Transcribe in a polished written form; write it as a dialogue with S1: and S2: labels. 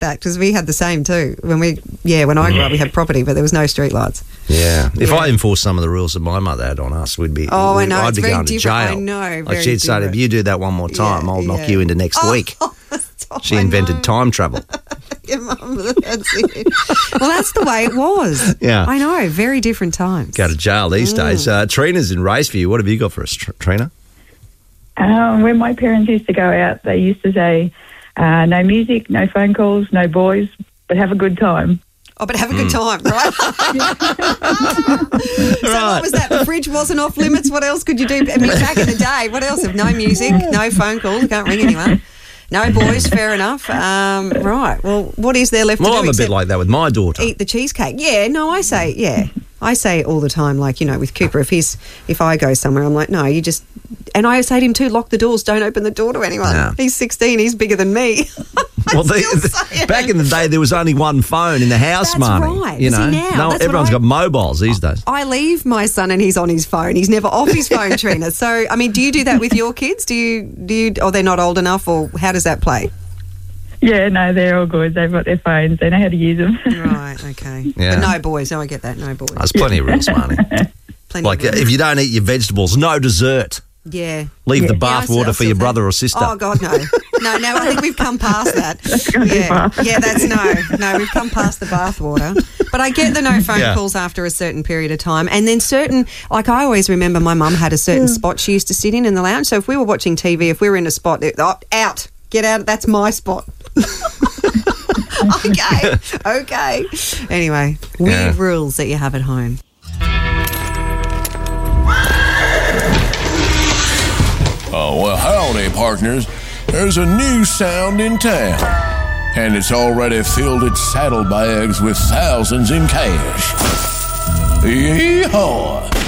S1: that because we had the same too. When I grew up, we had property, but there was no street lights.
S2: Yeah. If I enforced some of the rules that my mother had on us, we'd be.
S1: Oh, I know.
S2: I'd
S1: it's
S2: be
S1: very
S2: going to
S1: different.
S2: jail.
S1: I know.
S2: Like she'd say, if you do that one more time, I'll knock you into next week. She invented time travel.
S1: Your mum, that's it. Well, that's the way it was.
S2: Yeah.
S1: I know. Very different times.
S2: Go to jail these days. Trina's in Raceview. What have you got for us, Trina?
S3: When my parents used to go out, they used to say, no music, no phone calls, no boys, but have a good time.
S1: Oh, but have a good time, right? So what was that? The fridge wasn't off limits. What else could you do? I mean, back in the day, what else? No music, no phone calls, can't ring anyone. No boys, fair enough. Right. Well, what is there left to do?
S2: Well, I'm a bit like that with my daughter.
S1: Eat the cheesecake. Yeah, no, I say it all the time, like, with Cooper, if I go somewhere, I'm like, no, you just... And I say to him too, lock the doors, don't open the door to anyone.
S2: No.
S1: He's 16, he's bigger than me.
S2: Well, back in the day, there was only one phone in the house,
S1: That's
S2: Marnie.
S1: right.
S2: You know,
S1: See, now,
S2: everyone's got mobiles these days.
S1: I leave my son and he's on his phone. He's never off his phone, Trina. So, I mean, do you do that with your kids? Do you? Or they're not old enough, or how does that play?
S3: Yeah, no, they're all good. They've got their phones. They know how to use them.
S1: Right, okay.
S2: Yeah.
S1: But no boys. No, I get that. No boys.
S2: There's plenty of rules, Marnie.
S1: Plenty
S2: Like,
S1: of rules.
S2: if you don't eat your vegetables, no dessert.
S1: Yeah.
S2: Leave the bath water for your brother or sister.
S1: Oh, God, no. No, I think we've come past that. Yeah, that's no, we've come past the bath water. But I get the no phone calls after a certain period of time. And then like I always remember my mum had a certain spot she used to sit in the lounge. So if we were watching TV, if we were in a spot, out, get out, that's my spot. Okay. Anyway, weird rules that you have at home.
S4: Oh, well, howdy, partners. There's a new sound in town, and it's already filled its saddlebags with thousands in cash. Yeehaw!